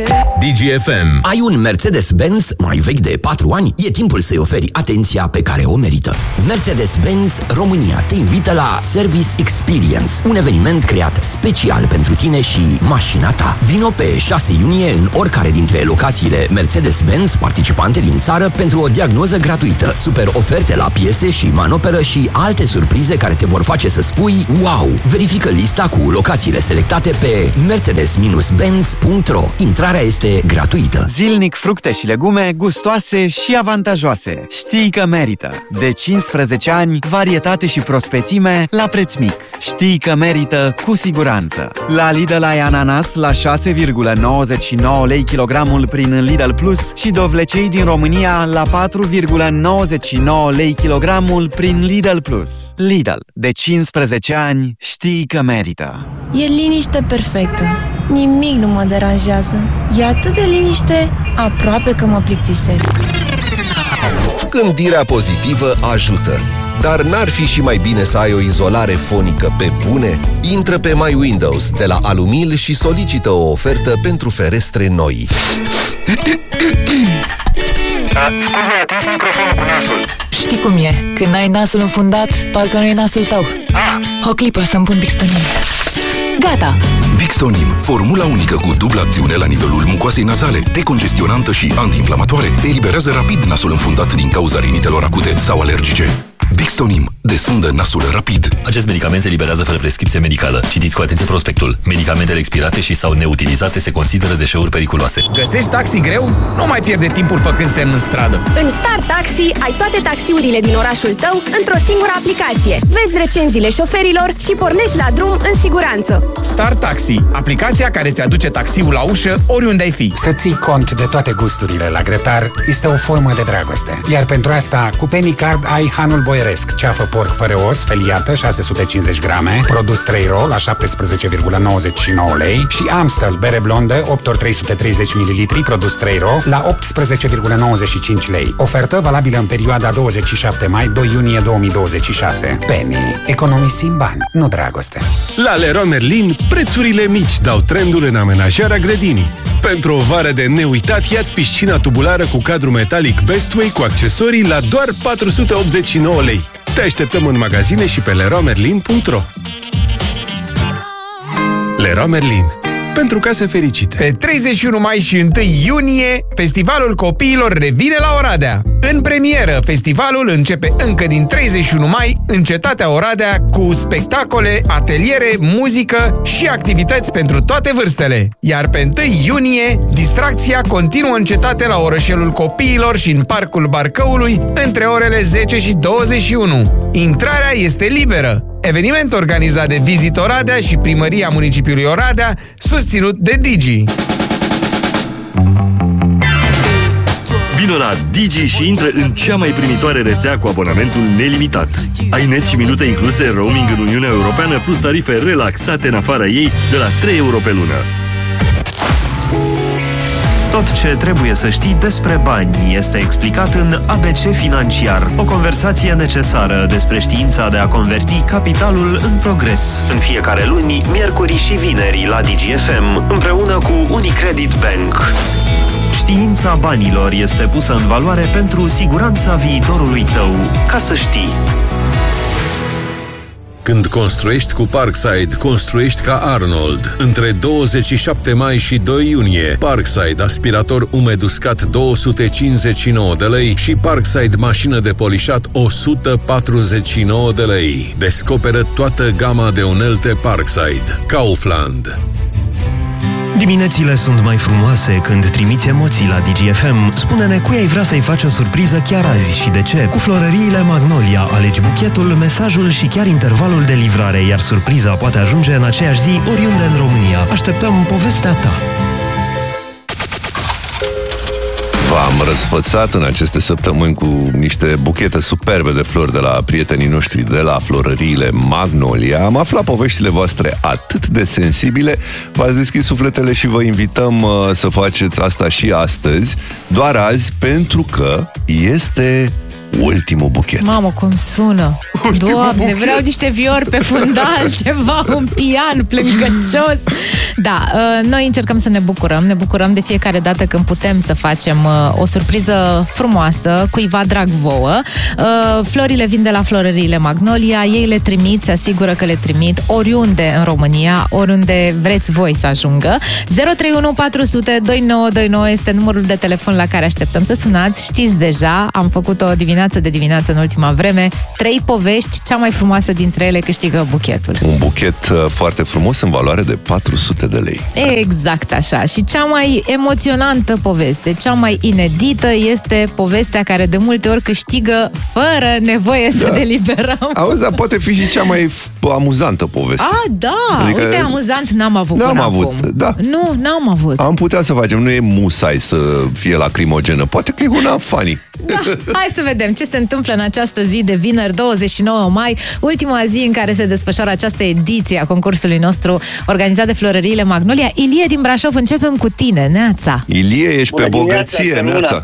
DGFM. Ai un Mercedes-Benz mai vechi de 4 ani? E timpul să-i oferi atenția pe care o merită. Mercedes-Benz România te invită la Service Experience, un eveniment creat special pentru tine și mașina ta. Vino pe 6 iunie în oricare dintre locațiile Mercedes-Benz participante din țară pentru o diagnoză gratuită, super oferte la piese și manoperă și alte surprize care te vor face să spui wow! Verifică lista cu locațiile selectate pe mercedes-benz.ro. Intrarea este gratuită. Zilnic fructe și legume gustoase și avantajoase. Știi că merită. De 15 ani, varietate și prospețime la preț mic. Știi că merită cu siguranță. La Lidl ai ananas la 6,99 lei kilogramul prin Lidl Plus și dovlecei din România la 4,99 lei kilogramul prin Lidl Plus. Lidl. De 15 ani, știi că merită. E liniște perfectă. Nimic nu mă deranjează. E atât de liniște, aproape că mă plictisesc. Gândirea pozitivă ajută. Dar n-ar fi și mai bine să ai o izolare fonică pe bune? Intră pe My Windows de la Alumil și solicită o ofertă pentru ferestre noi. Scuze, atins microfonul cu nasul. Știi cum e? Când ai nasul înfundat, parcă nu e nasul tău. O clipă să-mi pun Bixtonin. Gata! Bixtonin, formula unică cu dublă acțiune la nivelul mucoasei nazale, decongestionantă și anti-inflamatoare, eliberează rapid nasul înfundat din cauza rinitelor acute sau alergice. Bixtonin desfundă nasul rapid. Acest medicament se eliberează fără prescripție medicală. Citiți cu atenție prospectul. Medicamentele expirate și sau neutilizate se consideră deșeuri periculoase. Găsești taxi greu? Nu mai pierde timpul făcând semn în stradă. În Star Taxi ai toate taxiurile din orașul tău într-o singură aplicație. Vezi recenziile șoferilor și pornești la drum în siguranță. Star Taxi, aplicația care ți aduce taxiul la ușă oriunde ai fi. Să ții cont de toate gusturile la grătar este o formă de dragoste. Iar pentru asta, cu Penny Card ai Hanul Boieresc, ceafă porc fără os, feliată, 650 grame, produs 3 ro la 17,99 lei și Amstel, bere blondă, 8 ori 330 ml, produs 3 ro la 18,95 lei. Ofertă valabilă în perioada 27 mai-2 iunie 2026. Penny. Economisim bani, nu dragoste. La Leroy Merlin, prețurile mici dau trendul în amenajarea grădinii. Pentru o vară de neuitat, ia-ți piscina tubulară cu cadru metalic Bestway cu accesorii la doar 489 lei. Te așteptăm în magazine și pe leroymerlin.ro. Leroy Merlin. Pentru case fericite. Pe 31 mai și 1 iunie, Festivalul Copiilor revine la Oradea. În premieră, festivalul începe încă din 31 mai în cetatea Oradea cu spectacole, ateliere, muzică și activități pentru toate vârstele. Iar pe 1 iunie, distracția continuă în cetate la Orășelul Copiilor și în Parcul Barcăului între orele 10 și 21. Intrarea este liberă. Eveniment organizat de Visit Oradea și Primăria Municipiului Oradea, susținut de Digi. Vino la Digi și intră în cea mai primitoare rețea cu abonamentul nelimitat. Ai net și minute incluse, roaming în Uniunea Europeană, plus tarife relaxate în afara ei de la 3 euro pe lună. Tot ce trebuie să știi despre bani este explicat în ABC Financiar, o conversație necesară despre știința de a converti capitalul în progres. În fiecare luni, miercuri și vineri la DGFM, împreună cu Unicredit Bank. Știința banilor este pusă în valoare pentru siguranța viitorului tău. Ca să știi. Când construiești cu Parkside, construiești ca Arnold. Între 27 mai și 2 iunie, Parkside aspirator umed uscat 259 de lei și Parkside mașină de polișat 149 de lei. Descoperă toată gama de unelte Parkside. Kaufland. Diminețile sunt mai frumoase când trimiți emoții la DGFM. Spune-ne cui ai vrea să-i faci o surpriză chiar azi și de ce. Cu florăriile Magnolia alegi buchetul, mesajul și chiar intervalul de livrare, iar surpriza poate ajunge în aceeași zi oriunde în România. Așteptăm povestea ta. V-am răsfățat în aceste săptămâni cu niște buchete superbe de flori de la prietenii noștri de la florăriile Magnolia. Am aflat poveștile voastre atât de sensibile, v-ați deschis sufletele și vă invităm să faceți asta și astăzi, doar azi, pentru că este Ultimul buchet. Mamă, cum sună! Doamne, vreau niște viori pe fundal, ceva, un pian plângăcios. Da, noi încercăm să ne bucurăm de fiecare dată când putem să facem o surpriză frumoasă, cuiva drag vouă. Florile vin de la Florăriile Magnolia, ei le trimit, se asigură că le trimit oriunde în România, oriunde vreți voi să ajungă. 031 400 2929 este numărul de telefon la care așteptăm să sunați. Știți deja, am făcut o dimineață în ultima vreme. 3 povești, cea mai frumoasă dintre ele câștigă buchetul. Un buchet foarte frumos în valoare de 400 de lei. Exact așa. Și cea mai emoționantă poveste, cea mai inedită este povestea care de multe ori câștigă fără nevoie să deliberăm. Auzi, dar poate fi și cea mai amuzantă poveste. Da! Adică, uite, amuzant n-am avut până acum. Da. Nu, n-am avut. Am putea să facem, nu e musai să fie lacrimogenă, poate că e una funny. Da, hai să vedem ce se întâmplă în această zi de vineri, 29 mai, ultima zi în care se desfășoară această ediție a concursului nostru organizat de Florăriile Magnolia. Ilie din Brașov, începem cu tine, Neața. Ilie, ești pe bogăție, Neața.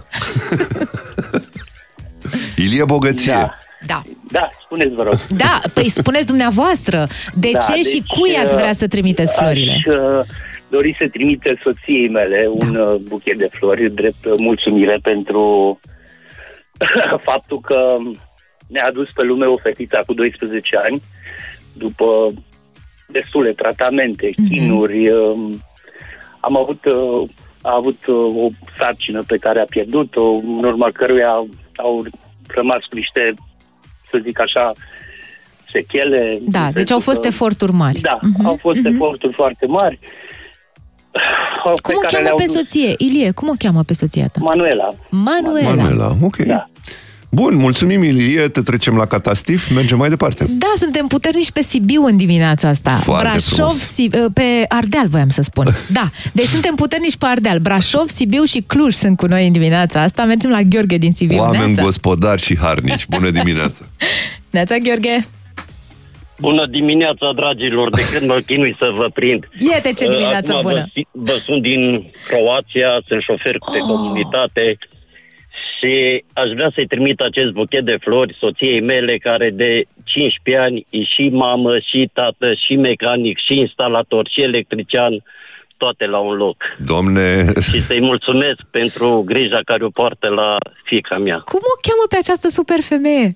Ilie, bogăție. Da, spuneți, vă rog. Da, păi spuneți dumneavoastră, de ce și cui ați vrea să trimiteți florile? Aș dori să trimite soției mele un buchet de flori, drept mulțumire pentru faptul că ne-a adus pe lume o fetiță cu 12 ani, după destule tratamente, chinuri. A avut o sarcină pe care a pierdut-o, în urma căruia au rămas cu niște, să zic așa, sechele. Da, deci au fost eforturi mari. Da, au fost eforturi foarte mari. Cum o cheamă pe soție? Ilie, cum o cheamă pe soția ta? Manuela, ok. Da. Bun, mulțumim, Ilie, te trecem la Catastif, mergem mai departe. Da, suntem puternici pe Sibiu în dimineața asta. Foarte Brașov, pe Ardeal, voiam să spun. Da, deci suntem puternici pe Ardeal. Brașov, Sibiu și Cluj sunt cu noi în dimineața asta. Mergem la Gheorghe din Sibiu. Oameni Neața. gospodari și harnici. Bună dimineața! Neața, Gheorghe! Bună dimineața, dragilor, de când mă chinui să vă prind. Iete ce dimineață acum bună! Vă sunt din Croația, sunt șofer pe comunitate și aș vrea să-i trimit acest buchet de flori soției mele, care de 15 ani e și mamă, și tată, și mecanic, și instalator, și electrician, toate la un loc. Domne... Și să-i mulțumesc pentru grija care o poartă la fiica mea. Cum o cheamă pe această super femeie?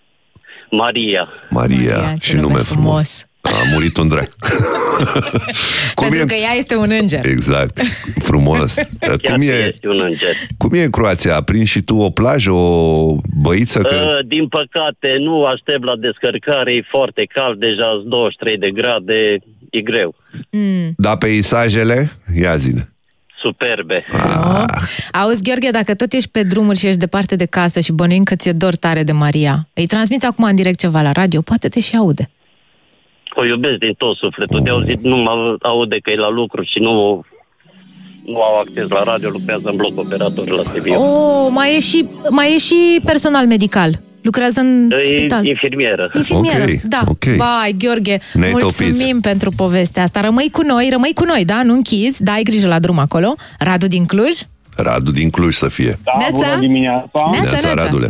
Maria, și nume frumos. A murit un drac. Pentru că ea este un înger. Exact, frumos. Este un înger. Cum e în Croația? A prins și tu o plajă, o băiță? Din păcate, nu, aștept la descărcare, e foarte cald, deja 23 de grade, e greu. Da, peisajele? Ia zine. Superbe. Auzi, Gheorghe, dacă tot ești pe drumuri și ești departe de casă și bănuim că ți-e dor tare de Maria, îi transmiți acum în direct ceva la radio, poate te și aude. O iubesc din tot sufletul. De auzit nu mă aude că e la lucru și nu au acces la radio, lucrează în bloc operator la Sibiu. Mai e și personal medical. Lucrează în spital. Infirmieră. Da. Okay. Bai, Gheorghe, Ne-ai mulțumim topit pentru povestea asta. Rămâi cu noi, da? Nu închizi, da, ai grijă la drum acolo. Radu din Cluj? Radu din Cluj să fie. Da, bună dimineața. Neața, Radule.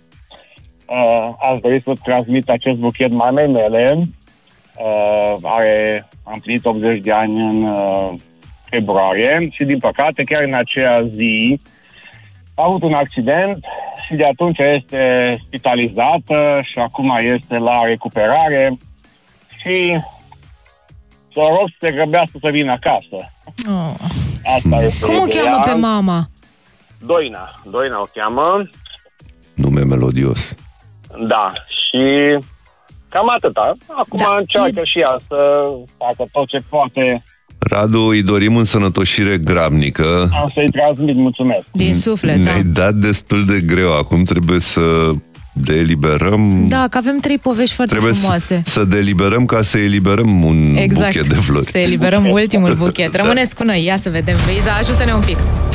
Aș dori să transmit acest buchet mamei mele. Am împlinit 80 de ani în februarie și, din păcate, chiar în aceea zi a avut un accident și de atunci este spitalizată și acum este la recuperare și să o rog să se grăbească să vină acasă. Asta este. Cum o cheamă pe mama? Doina o cheamă. Nume melodios. Da, și cam atâta. Acum încearcă și ea să facă tot ce poate. Radu, îi dorim însănătoșire grabnică. Am să-i transmit, mulțumesc. Din suflet, Ne-ai dat destul de greu. Acum trebuie să deliberăm. Da, că avem 3 povești foarte frumoase. Să deliberăm ca să eliberăm un buchet de flori. Să eliberăm ultimul buchet. Rămâneți cu noi, ia să vedem. Luiza, ajută-ne un pic.